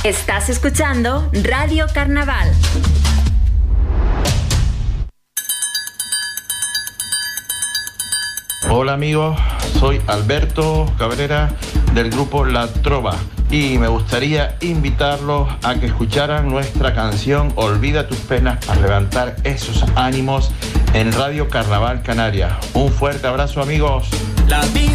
Estás escuchando Radio Carnaval. Hola amigos, soy Alberto Cabrera del grupo La Trova y me gustaría invitarlos a que escucharan nuestra canción Olvida tus penas para levantar esos ánimos en Radio Carnaval Canarias. Un fuerte abrazo amigos. La vida